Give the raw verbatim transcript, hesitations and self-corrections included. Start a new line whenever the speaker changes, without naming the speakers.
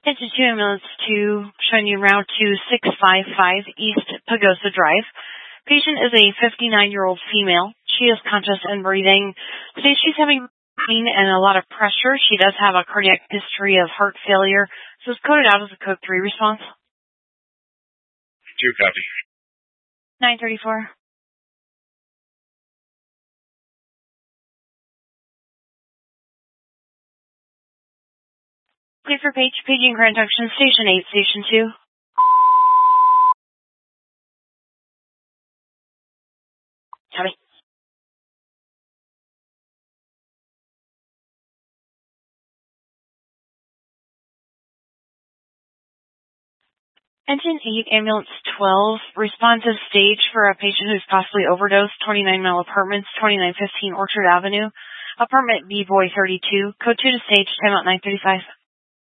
Attention to ambulance two, showing you route to six five five East Pagosa Drive. Patient is a fifty-nine-year-old female. She is conscious and breathing. Today she's having pain and a lot of pressure. She does have a cardiac history of heart failure. So it's coded out as a code three response.
Two copy.
nine thirty-four. Clear for page, paging Grand Junction, Station eight, Station two. Copy. Engine eight, Ambulance twelve, responsive stage for a patient who's possibly overdosed, twenty-nine Mile Apartments, twenty-nine fifteen Orchard Avenue, apartment B Boy thirty-two, code two to stage, timeout nine thirty-five.